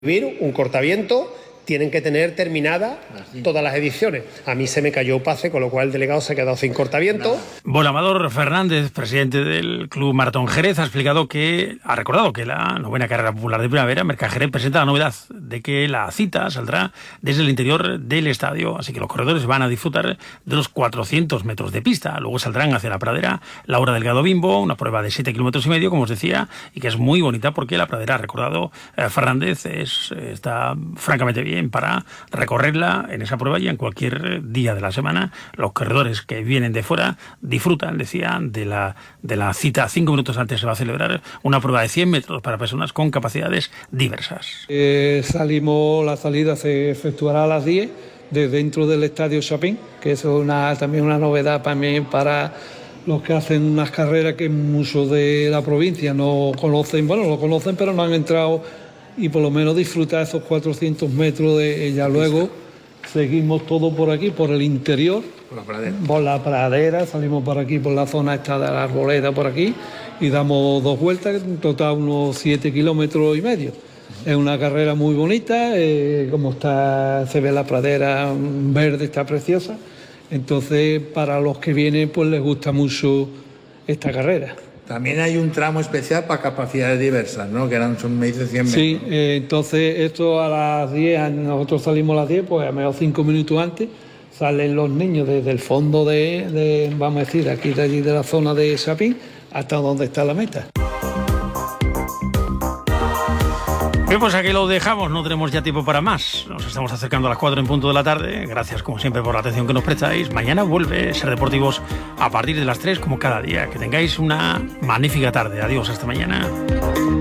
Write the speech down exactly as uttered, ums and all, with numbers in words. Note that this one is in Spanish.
Un cortaviento tienen que tener terminadas todas las ediciones. A mí se me cayó Pace, con lo cual el delegado se ha quedado sin cortaviento. Bueno, Amador Fernández, presidente del Club Maratón Jerez, ha explicado que, ha recordado que la novena carrera popular de primavera, Mercajerez, presenta la novedad de que la cita saldrá desde el interior del estadio, así que los corredores van a disfrutar de los cuatrocientos metros de pista. Luego saldrán hacia la pradera Laura Delgado Bimbo, una prueba de siete kilómetros y medio, como os decía, y que es muy bonita porque la pradera, ha recordado eh, Fernández, es, está francamente bien para recorrerla en esa prueba y en cualquier día de la semana. Los corredores que vienen de fuera disfrutan, decía, de la, de la cita. Cinco minutos antes se va a celebrar una prueba de cien metros para personas con capacidades diversas. Eh, salimos, la salida se efectuará a las diez de dentro del Estadio Chapín, que es una, también una novedad también para los que hacen unas carreras que muchos de la provincia no conocen, bueno, lo conocen pero no han entrado, y por lo menos disfrutar esos cuatrocientos metros de ella. Luego seguimos todo por aquí, por el interior, por la pradera, por la pradera salimos por aquí, por la zona esta de la arboleda, por aquí, y damos dos vueltas, en total unos siete kilómetros y medio. Es una carrera muy bonita, eh, como está, se ve la pradera verde, está preciosa. Entonces, para los que vienen, pues les gusta mucho esta carrera. También hay un tramo especial para capacidades diversas, ¿no? Que eran, son, me dice, cien metros. Sí, eh, entonces esto a las diez, nosotros salimos a las diez, pues a menos cinco minutos antes salen los niños desde el fondo de, de vamos a decir, aquí de allí de la zona de Chapín hasta donde está la meta. Bien, pues aquí lo dejamos, no tenemos ya tiempo para más. Nos estamos acercando a las cuatro en punto de la tarde. Gracias, como siempre, por la atención que nos prestáis. Mañana vuelve Ser Deportivos a partir de las tres, como cada día. Que tengáis una magnífica tarde. Adiós, hasta mañana.